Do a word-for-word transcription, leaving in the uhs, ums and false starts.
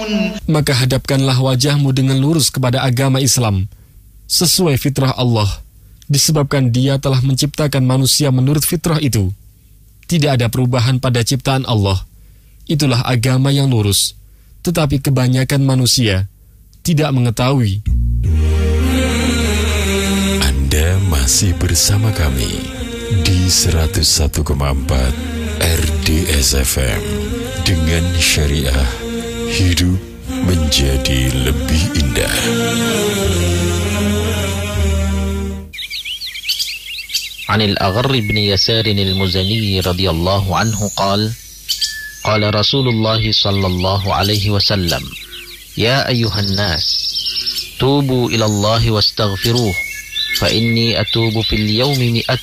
Maka hadapkanlah wajahmu dengan lurus kepada agama Islam, sesuai fitrah Allah, disebabkan Dia telah menciptakan manusia menurut fitrah itu. Tidak ada perubahan pada ciptaan Allah. Itulah agama yang lurus. Tetapi kebanyakan manusia tidak mengetahui. Anda masih bersama kami di seratus satu koma empat R D S F M. Dengan syariah, hidup menjadi lebih indah. عن الأغر بن يسار المزني رضي الله عنه قال قال رسول الله صلى الله عليه وسلم يا أيها الناس توبوا إلى الله واستغفروه فإني أتوب في اليوم مئة